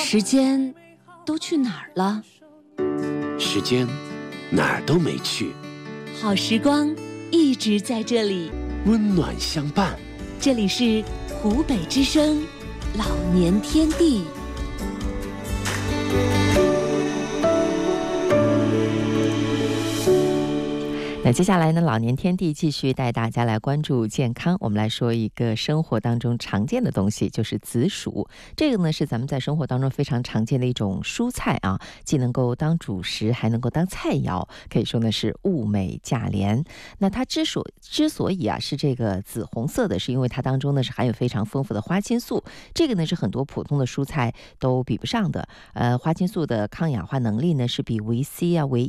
时间都去哪儿了？ 时间哪儿都没去， 好时光一直在这里， 温暖相伴。 这里是湖北之声老年天地。 那接下来呢，老年天地继续带大家来关注健康。我们来说一个生活当中常见的东西，就是紫薯。这个呢是咱们在生活当中非常常见的一种蔬菜啊，既能够当主食，还能够当菜肴，可以说呢是物美价廉。那它之所以啊是这个紫红色的，是因为它当中呢是含有非常丰富的花青素，这个呢是很多普通的蔬菜都比不上的。花青素的抗氧化能力呢是比维 C 啊、维